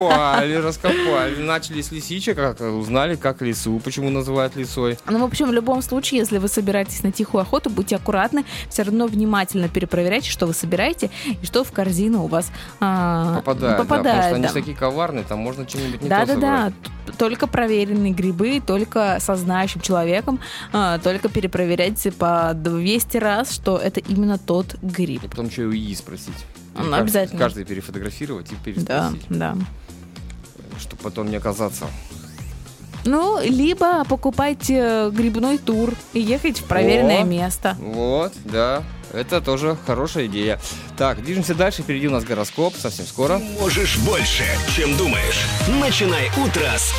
Раскопали. Начали с лисичек, узнали, как лису, почему называют лисой. Ну, в общем, в любом случае, если вы собираетесь на тихую охоту, будьте аккуратны, все равно внимательно перепроверяйте, что вы собираете и что в корзину у вас попадает. Да, потому что они такие коварные, там можно что-нибудь не то собрать. Да, только проверенные грибы, только со знающим человеком, только перепроверяйте по 200 раз, что это именно тот гриб. И потом еще и у ИИ спросить. Обязательно. Каждый перефотографировать и переспросить. Да. Чтобы потом не оказаться. Ну, либо покупайте грибной тур и ехайте в проверенное место. Вот, да. Это тоже хорошая идея. Так, движемся дальше. Впереди у нас гороскоп. Совсем скоро. Можешь больше, чем думаешь. Начинай утро с